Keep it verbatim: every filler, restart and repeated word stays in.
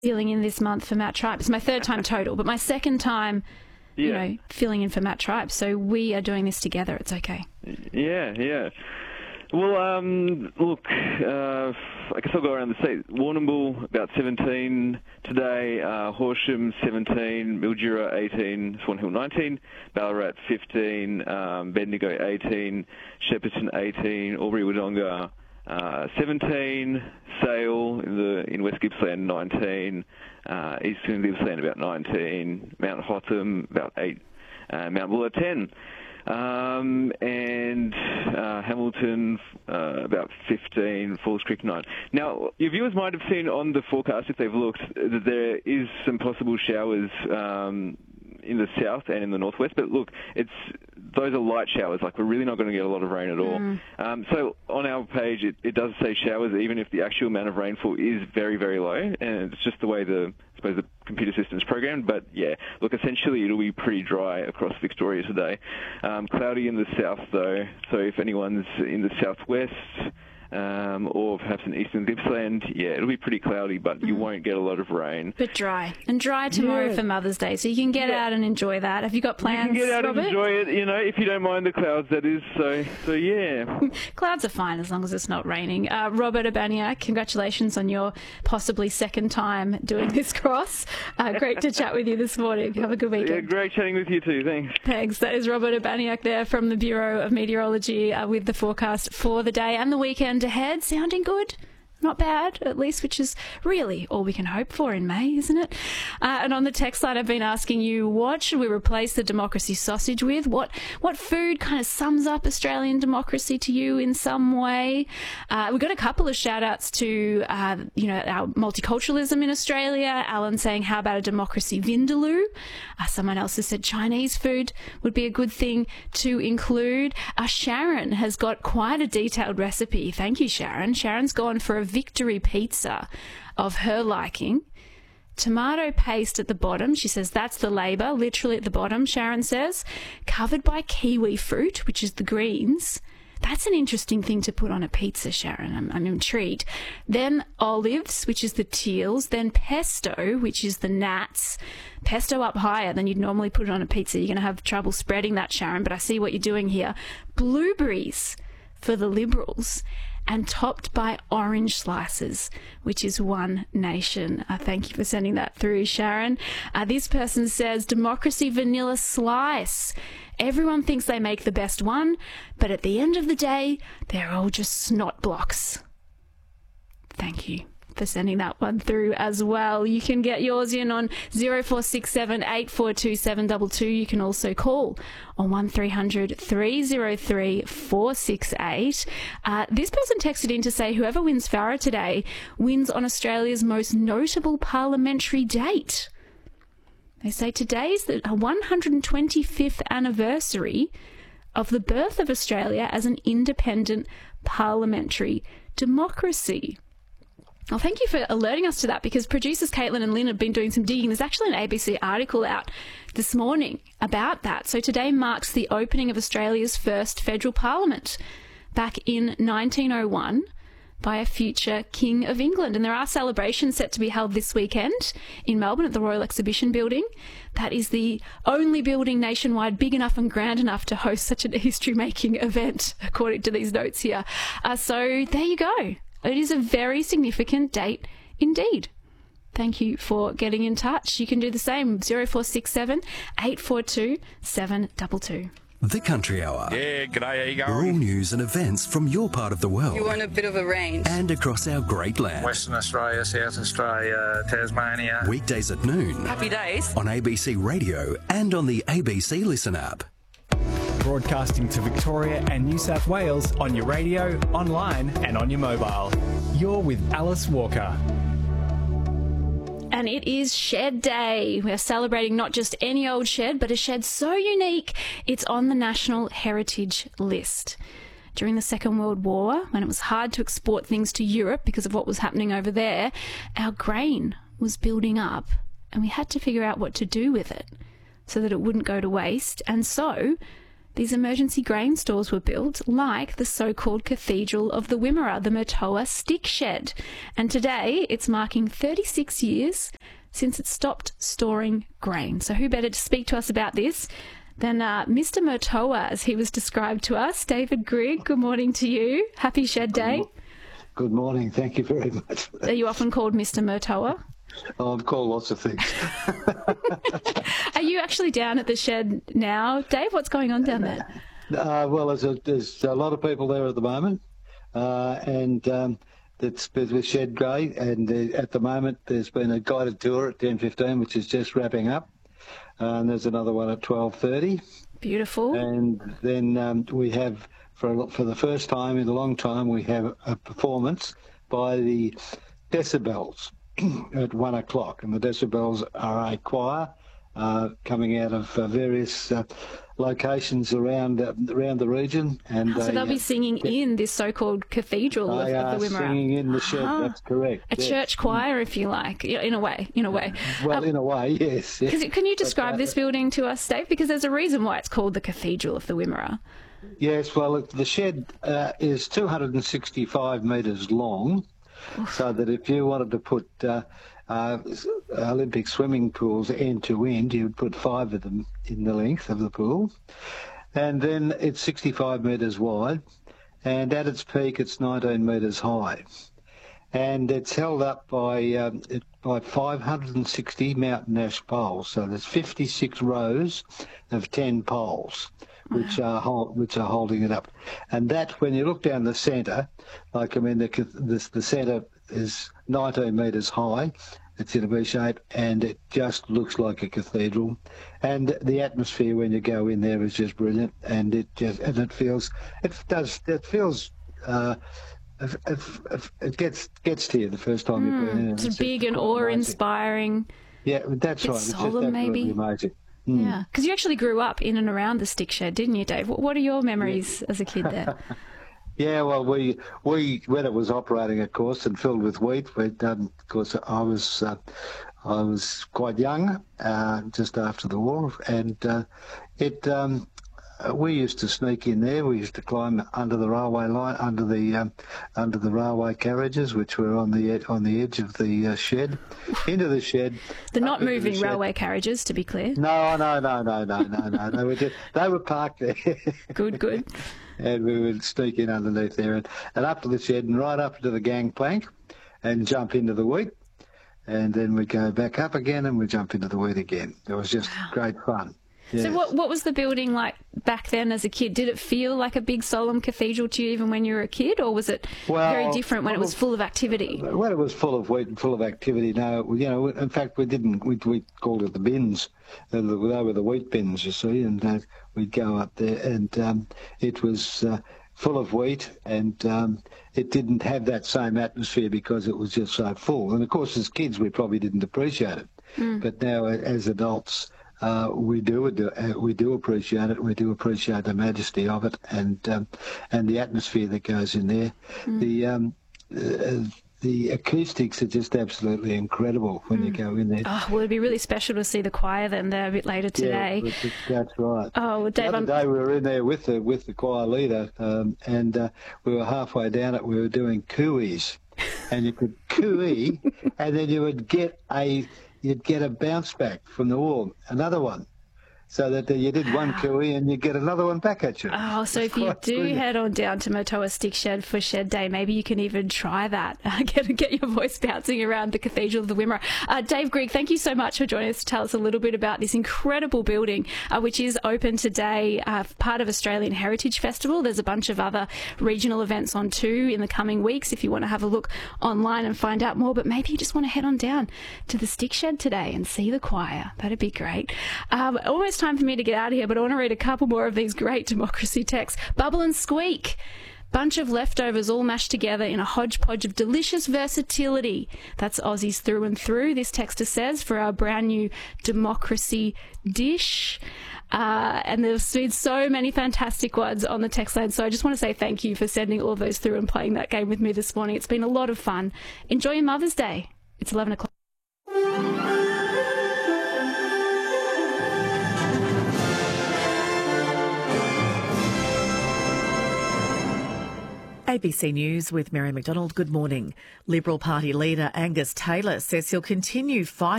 filling in this month for Matt Tripe. It's my third time total, but my second time, yeah. you know, filling in for Matt Tripe. So we are doing this together. It's okay. Yeah, yeah. Well, um, look, uh, I guess I'll go around the state. Warrnambool, about seventeen today. Uh, Horsham, seventeen. Mildura, eighteen. Swan Hill, nineteen. Ballarat, fifteen. Um, Bendigo, eighteen. Shepparton, eighteen. Albury-Wodonga, uh, seventeen. Sale in the in West Gippsland, nineteen. Uh, Eastern Gippsland, about nineteen. Mount Hotham, about eight. Uh, Mount Buller, ten. Um, and uh, Hamilton, uh, about fifteen, Falls Creek, nine. Now, your viewers might have seen on the forecast, if they've looked, that there is some possible showers um, in the south and in the northwest. But look, it's those are light showers. Like, we're really not going to get a lot of rain at all. Mm. Um, so on our page, it, it does say showers, even if the actual amount of rainfall is very, very low. And it's just the way the I suppose the computer system's programmed, but yeah, look, essentially it'll be pretty dry across Victoria today. Um, cloudy in the south, though, so if anyone's in the southwest um, or perhaps in eastern Gippsland, yeah, it'll be pretty cloudy, but you mm. won't get a lot of rain. But dry. And dry tomorrow yeah. for Mother's Day, so you can get yeah. out and enjoy that. Have you got plans, You can get out Robert? and enjoy it, you know, if you don't mind the clouds, that is, so, so yeah. Clouds are fine as long as it's not raining. Uh, Robert Urbaniak, congratulations on your possibly second time doing this cross. Uh, great to chat with you this morning. Have a good weekend. Yeah, great chatting with you too, thanks. Thanks. That is Robert Urbaniak there from the Bureau of Meteorology uh, with the forecast for the day and the weekend ahead. Sounding good? Not bad, at least, which is really all we can hope for in May, isn't it? Uh, and on the text line, I've been asking you, what should we replace the democracy sausage with? What what food kind of sums up Australian democracy to you in some way? Uh, we've got a couple of shout-outs to, uh, you know, our multiculturalism in Australia. Alan saying, how about a democracy vindaloo? Uh, someone else has said Chinese food would be a good thing to include. Uh, Sharon has got quite a detailed recipe. Thank you, Sharon. Sharon's gone for a victory pizza of her liking. Tomato paste at the bottom. She says that's the labour, literally at the bottom, Sharon says. Covered by kiwi fruit, which is the greens. That's an interesting thing to put on a pizza, Sharon. I'm, I'm intrigued. Then olives, which is the teals. Then pesto, which is the gnats. Pesto up higher than you'd normally put it on a pizza. You're going to have trouble spreading that, Sharon, but I see what you're doing here. Blueberries for the Liberals. And topped by orange slices, which is One Nation. Uh, thank you for sending that through, Sharon. Uh, this person says, democracy vanilla slice. Everyone thinks they make the best one, but at the end of the day, they're all just snot blocks. Thank you for sending that one through as well. You can get yours in on zero four six seven, eight four two, seven two two. You can also call on one three hundred, three oh three, four six eight. Uh, this person texted in to say whoever wins Farah today wins on Australia's most notable parliamentary date. They say today's the one hundred twenty-fifth anniversary of the birth of Australia as an independent parliamentary democracy. Well, thank you for alerting us to that, because producers Caitlin and Lynn have been doing some digging. There's actually an A B C article out this morning about that. So today marks the opening of Australia's first federal parliament back in nineteen oh one by a future King of England. And there are celebrations set to be held this weekend in Melbourne at the Royal Exhibition Building. That is the only building nationwide big enough and grand enough to host such a history-making event, according to these notes here. Uh, so there you go. It is a very significant date indeed. Thank you for getting in touch. You can do the same, zero four six seven, eight four two, seven two two. The Country Hour. Yeah, g'day, how you going? All news and events from your part of the world. You want a bit of a range. And across our great land. Western Australia, South Australia, Tasmania. Weekdays at noon. Happy days. On A B C Radio and on the A B C Listen app. Broadcasting to Victoria and New South Wales on your radio, online and on your mobile. You're with Alice Walker. And it is Shed Day. We're celebrating not just any old shed, but a shed so unique, it's on the National Heritage List. During the Second World War, when it was hard to export things to Europe because of what was happening over there, our grain was building up and we had to figure out what to do with it so that it wouldn't go to waste. And so these emergency grain stores were built, like the so-called Cathedral of the Wimmera, the Murtoa Stick Shed. And today it's marking thirty-six years since it stopped storing grain. So who better to speak to us about this than uh, Mister Murtoa, as he was described to us. David Grigg, good morning to you. Happy Shed Day. Good morning. Thank you very much. Are you often called Mister Murtoa? Oh, I'm called lots of things. Are you actually down at the shed now, Dave? What's going on down there? Uh, well, there's a, there's a lot of people there at the moment, uh, and um, it's with Shed Grey, and uh, at the moment there's been a guided tour at ten fifteen, which is just wrapping up, uh, and there's another one at twelve thirty. Beautiful. And then um, we have, for, for the first time in a long time, we have a performance by the Decibels at one o'clock, and the Decibels are a choir uh, coming out of uh, various uh, locations around uh, around the region, and oh, so they, they'll be singing uh, in this so-called Cathedral of, they of are the Wimmera. Singing in the shed. Ah, that's correct. A yes. church choir, if you like, in a way. In a way. Well, um, in a way, yes. yes. Can you describe but, uh, this building to us, Dave? Because there's a reason why it's called the Cathedral of the Wimmera. Yes. Well, the shed uh, is two hundred sixty-five metres long. So that if you wanted to put uh, uh, Olympic swimming pools end to end, you would put five of them in the length of the pool. And then it's sixty-five metres wide, and at its peak it's nineteen metres high. And it's held up by um, it, by five hundred sixty mountain ash poles. So there's fifty-six rows of ten poles, which are hold, which are holding it up. And that, when you look down the centre, like I mean, the the, the centre is nineteen metres high. It's in a V shape, and it just looks like a cathedral. And the atmosphere when you go in there is just brilliant, and it just and it feels it does it feels. Uh, It, it, it gets gets to you the first time mm, you've been in. It's, it's big just and awe-inspiring. Yeah, that's right. It's solemn, just absolutely maybe. Amazing. Mm. Yeah, because you actually grew up in and around the stick shed, didn't you, Dave? What, what are your memories yeah. as a kid there? Yeah, well, we we when it was operating, of course, and filled with wheat, we um, of course I was uh, I was quite young, uh, just after the war, and uh, it. Um, We used to sneak in there. We used to climb under the railway line, under the um, under the railway carriages, which were on the ed- on the edge of the uh, shed, into the shed. The not moving the railway carriages, to be clear. No, no, no, no, no, no, no. They were just, they were parked there. Good, good. And we would sneak in underneath there and, and up to the shed and right up to the gangplank, and jump into the wheat, and then we'd go back up again and we'd jump into the wheat again. It was just wow. great fun. Yes. So what what was the building like back then as a kid? Did it feel like a big solemn cathedral to you even when you were a kid, or was it well, very different when well, it was full of activity? When it was full of wheat and full of activity, no, you know, in fact we didn't, we, we called it the bins. They were the wheat bins, you see, and uh, we'd go up there and um, it was uh, full of wheat, and um, it didn't have that same atmosphere because it was just so full. And of course as kids we probably didn't appreciate it, mm. but now as adults, Uh, we do uh, we do appreciate it. We do appreciate the majesty of it, and um, and the atmosphere that goes in there. Mm. The um, uh, the acoustics are just absolutely incredible when mm. you go in there. Oh, well, it'd be really special to see the choir then there a bit later today. Yeah, that's right. Oh, well, Dave, the other day we were in there with the with the choir leader, um, and uh, we were halfway down it. We were doing cooeys, and you could cooey, and then you would get a. You'd get a bounce back from the wall, another one, so that uh, you did one cooey and you get another one back at you. Oh, so it's if you do brilliant. Head on down to Murtoa Stick Shed for Shed Day, maybe you can even try that. get get your voice bouncing around the Cathedral of the Wimmera. Uh, Dave Grigg, thank you so much for joining us to tell us a little bit about this incredible building, uh, which is open today, uh, part of Australian Heritage Festival. There's a bunch of other regional events on too in the coming weeks if you want to have a look online and find out more. But maybe you just want to head on down to the Stick Shed today and see the choir. That'd be great. Um, almost time for me to get out of here, but I want to read a couple more of these great democracy texts. Bubble and Squeak. Bunch of leftovers all mashed together in a hodgepodge of delicious versatility. That's Aussies through and through, this texter says, for our brand new democracy dish. Uh, and there's been so many fantastic ones on the text line, so I just want to say thank you for sending all of those through and playing that game with me this morning. It's been a lot of fun. Enjoy your Mother's Day. It's eleven o'clock. A B C News with Mary McDonald. Good morning. Liberal Party leader Angus Taylor says he'll continue fighting